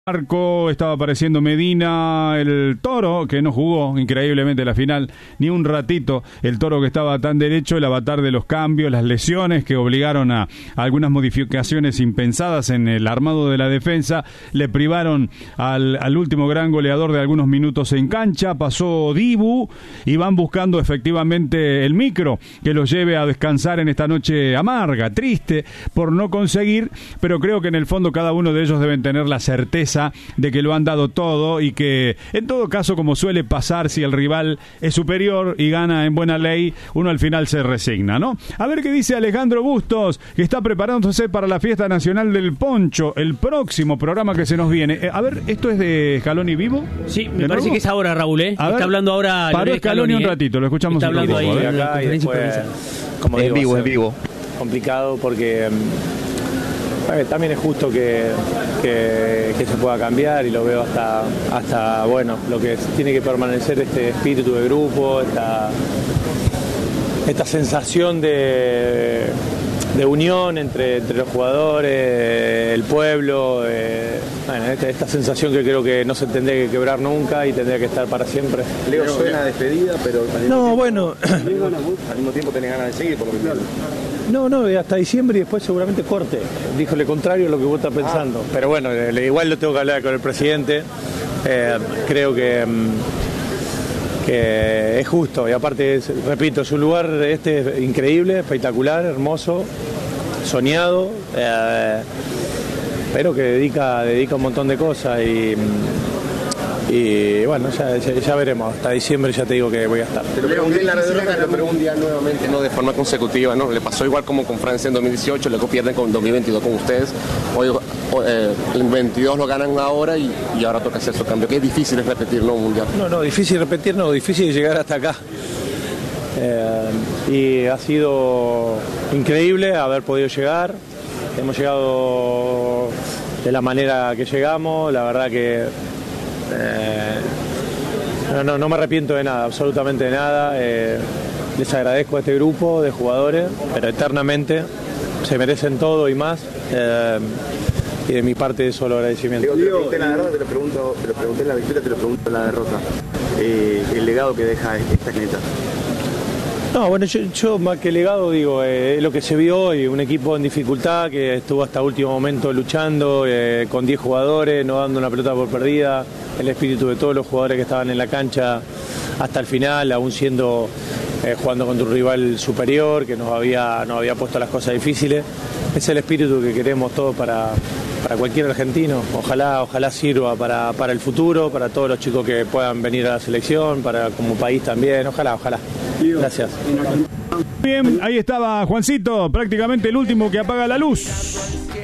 Arco, estaba apareciendo Medina, el Toro, que no jugó increíblemente la final, ni un ratito, el Toro que estaba tan derecho, el avatar de los cambios, las lesiones que obligaron a algunas modificaciones impensadas en el armado de la defensa, le privaron al último gran goleador de algunos minutos en cancha, pasó Dibu y van buscando efectivamente el micro que los lleve a descansar en esta noche amarga, triste por no conseguir, pero creo que en el fondo cada uno de ellos deben tener la certeza de que lo han dado todo y que en todo caso, como suele pasar, si el rival es superior y gana en buena ley, uno al final se resigna, ¿no? A ver qué dice Alejandro Bustos, que está preparándose para la Fiesta Nacional del Poncho, el próximo programa que se nos viene. A ver, ¿esto es de Scaloni vivo? Sí, me parece que es ahora, Raúl, ¿eh? A ver, está hablando ahora paró Scaloni un ratito, lo escuchamos está un hablando ratito. ahí Acá y después, como es digo, vivo, es vivo. Complicado porque también es justo que se pueda cambiar y lo veo hasta bueno, lo que tiene que permanecer este espíritu de grupo, esta sensación de unión entre los jugadores, el pueblo, bueno, esta sensación que creo que no se tendría que quebrar nunca y tendría que estar para siempre. Leo, suena despedida, pero al mismo tiempo tenés ganas de seguir, por lo que entiendo. No, hasta diciembre y después seguramente corte. Dijo lo contrario a lo que vos estás pensando. Pero bueno, igual lo tengo que hablar con el presidente. Creo que es justo. Y aparte, repito, es un lugar increíble, espectacular, hermoso, soñado, pero que dedica un montón de cosas y bueno, ya veremos. Hasta diciembre ya te digo que voy a estar. Te lo pregunté en la red, te lo pregunto un día nuevamente, no de forma consecutiva, ¿no? Le pasó igual como con Francia en 2018, luego pierden con 2022 con ustedes. Hoy el 22 lo ganan ahora y ahora toca hacer su cambio. Que es difícil es repetir, ¿no? Un mundial. No, difícil repetir, no, difícil llegar hasta acá. Y ha sido increíble haber podido llegar. Hemos llegado de la manera que llegamos, la verdad que no me arrepiento de nada, absolutamente de nada. Les agradezco a este grupo de jugadores, pero eternamente se merecen todo y más. Y de mi parte solo agradecimiento. Te lo pregunté en la derrota, te lo pregunté en la victoria, te lo pregunto en la derrota. El legado que deja esta clienta. No, bueno, yo más que legado digo, es lo que se vio hoy, un equipo en dificultad que estuvo hasta último momento luchando, con 10 jugadores, no dando una pelota por perdida, el espíritu de todos los jugadores que estaban en la cancha hasta el final, aún siendo jugando contra un rival superior que nos había puesto las cosas difíciles. Es el espíritu que queremos todos para cualquier argentino. Ojalá sirva para el futuro, para todos los chicos que puedan venir a la selección, para como país también, ojalá. Gracias. Bien, ahí estaba Juancito, prácticamente el último que apaga la luz.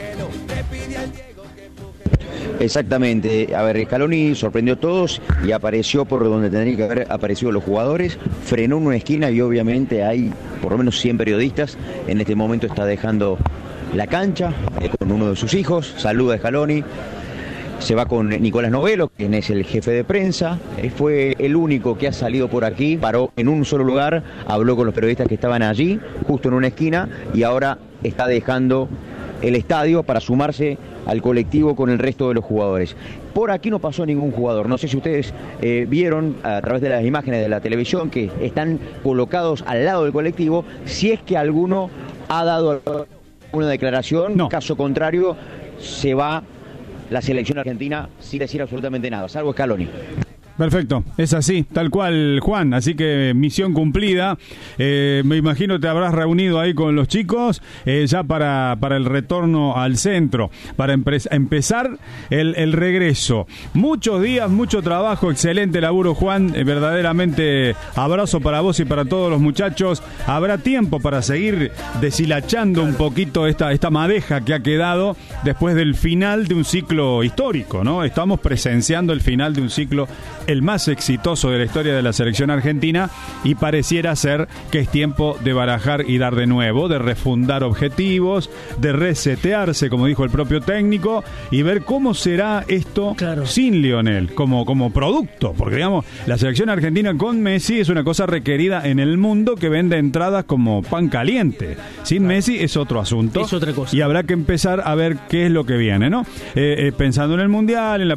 Exactamente, a ver, Scaloni sorprendió a todos y apareció por donde tendrían que haber aparecido los jugadores, frenó en una esquina y obviamente hay por lo menos 100 periodistas, en este momento está dejando la cancha con uno de sus hijos, saluda a Scaloni, se va con Nicolás Novelo, quien es el jefe de prensa, fue el único que ha salido por aquí, paró en un solo lugar, habló con los periodistas que estaban allí, justo en una esquina, y ahora está dejando el estadio para sumarse al colectivo con el resto de los jugadores. Por aquí no pasó ningún jugador. No sé si ustedes vieron a través de las imágenes de la televisión que están colocados al lado del colectivo, si es que alguno ha dado una declaración, no. Caso contrario, se va la selección argentina sin decir absolutamente nada, salvo Scaloni. Perfecto, es así, tal cual, Juan, así que misión cumplida. Me imagino te habrás reunido ahí con los chicos ya para el retorno al centro, para empezar el regreso. Muchos días, mucho trabajo, excelente laburo, Juan, verdaderamente abrazo para vos y para todos los muchachos. Habrá tiempo para seguir deshilachando un poquito esta madeja que ha quedado después del final de un ciclo histórico, ¿no? Estamos presenciando el final de un ciclo el más exitoso de la historia de la selección argentina, y pareciera ser que es tiempo de barajar y dar de nuevo, de refundar objetivos, de resetearse, como dijo el propio técnico, y ver cómo será esto sin Lionel, como producto, porque digamos, la selección argentina con Messi es una cosa requerida en el mundo que vende entradas como pan caliente. Sin Messi es otro asunto. Es otra cosa. Y habrá que empezar a ver qué es lo que viene, ¿no? Pensando en el Mundial, en la